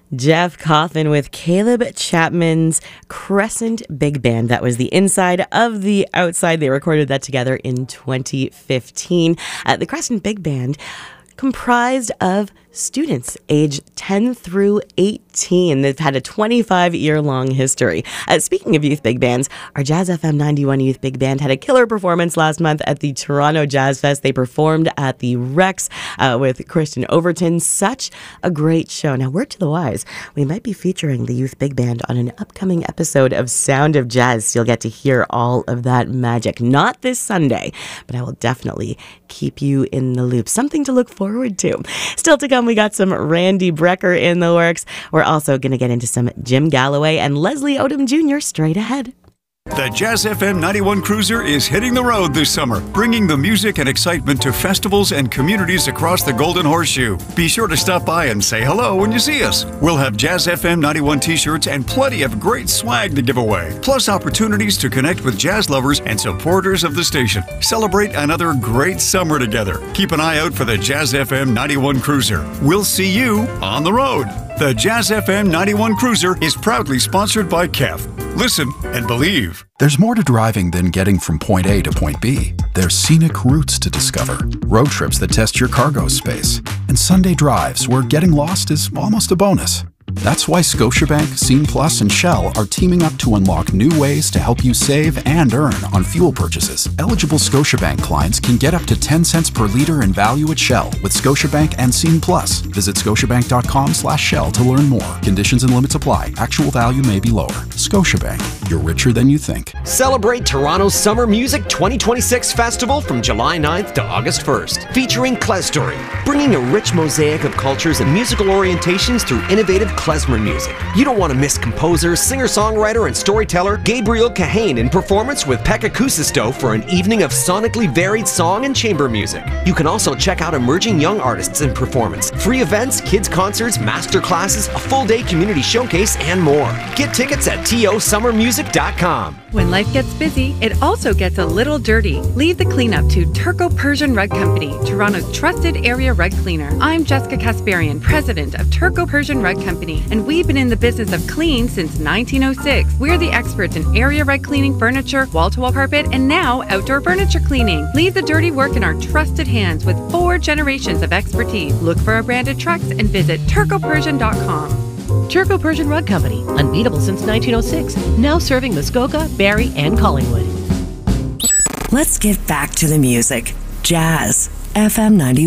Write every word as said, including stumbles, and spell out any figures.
Jeff Coffin with Caleb Chapman's Crescent Big Band. That was the inside of the outside. They recorded that together in twenty fifteen. Uh, the Crescent Big Band comprised of students aged ten through eighteen. They've had a twenty-five year long history. Uh, speaking of youth big bands, our Jazz F M ninety-one Youth Big Band had a killer performance last month at the Toronto Jazz Fest. They performed at the Rex uh, with Kristen Overton. Such a great show. Now, word to the wise, we might be featuring the Youth Big Band on an upcoming episode of Sound of Jazz. So you'll get to hear all of that magic. Not this Sunday, but I will definitely keep you in the loop. Something to look forward to. Still to come, we got some Randy Brecker in the works. We're also going to get into some Jim Galloway and Leslie Odom Junior straight ahead. The Jazz F M ninety-one Cruiser is hitting the road this summer, bringing the music and excitement to festivals and communities across the Golden Horseshoe. Be sure to stop by and say hello when you see us. We'll have Jazz F M ninety-one t-shirts and plenty of great swag to give away, plus opportunities to connect with jazz lovers and supporters of the station. Celebrate another great summer together. Keep an eye out for the Jazz F M ninety-one Cruiser. We'll see you on the road. The Jazz F M ninety-one Cruiser is proudly sponsored by K E F. Listen and believe. There's more to driving than getting from point A to point B. There's scenic routes to discover, road trips that test your cargo space, and Sunday drives where getting lost is almost a bonus. That's why Scotiabank, Scene Plus, and Shell are teaming up to unlock new ways to help you save and earn on fuel purchases. Eligible Scotiabank clients can get up to ten cents per litre in value at Shell with Scotiabank and Scene Plus. Visit scotiabank.com slash Shell to learn more. Conditions and limits apply. Actual value may be lower. Scotiabank. You're richer than you think. Celebrate Toronto's Summer Music twenty twenty-six Festival from July ninth to August first. Featuring Klezstory, bringing a rich mosaic of cultures and musical orientations through innovative klezmer music. You don't want to miss composer, singer-songwriter, and storyteller Gabriel Kahane in performance with Pekka Kuusisto for an evening of sonically varied song and chamber music. You can also check out emerging young artists in performance, free events, kids concerts, master classes, a full-day community showcase, and more. Get tickets at T O summer music dot com. When life gets busy, it also gets a little dirty. Leave the cleanup to Turco Persian Rug Company, Toronto's trusted area rug cleaner. I'm Jessica Kasparian, president of Turco Persian Rug Company, and we've been in the business of clean since nineteen oh six. We're the experts in area rug cleaning, furniture, wall-to-wall carpet, and now outdoor furniture cleaning. Leave the dirty work in our trusted hands with four generations of expertise. Look for our branded trucks and visit turco persian dot com. Turco Persian Rug Company, unbeatable since nineteen oh six, now serving Muskoka, Barrie, and Collingwood. Let's get back to the music. Jazz F M ninety-one.